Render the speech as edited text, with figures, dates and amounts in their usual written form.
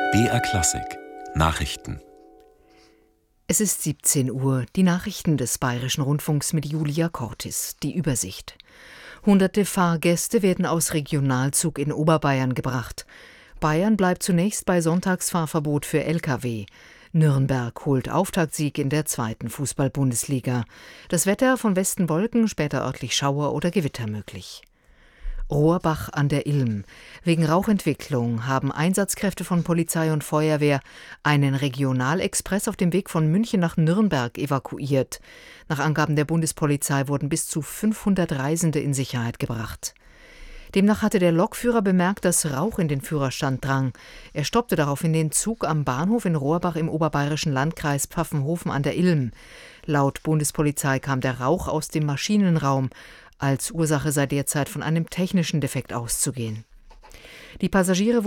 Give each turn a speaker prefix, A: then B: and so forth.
A: BR Klassik Nachrichten.
B: Es ist 17 Uhr, die Nachrichten des Bayerischen Rundfunks mit Julia Cortis, die Übersicht. Hunderte Fahrgäste werden aus Regionalzug in Oberbayern gebracht. Bayern bleibt zunächst bei Sonntagsfahrverbot für Lkw. Nürnberg holt Auftaktsieg in der 2. Fußball-Bundesliga. Das Wetter: von Westen Wolken, später örtlich Schauer oder Gewitter möglich. Rohrbach an der Ilm. Wegen Rauchentwicklung haben Einsatzkräfte von Polizei und Feuerwehr einen Regionalexpress auf dem Weg von München nach Nürnberg evakuiert. Nach Angaben der Bundespolizei wurden bis zu 500 Reisende in Sicherheit gebracht. Demnach hatte der Lokführer bemerkt, dass Rauch in den Führerstand drang. Er stoppte daraufhin den Zug am Bahnhof in Rohrbach im oberbayerischen Landkreis Pfaffenhofen an der Ilm. Laut Bundespolizei kam der Rauch aus dem Maschinenraum. Als Ursache sei derzeit von einem technischen Defekt auszugehen. Die Passagiere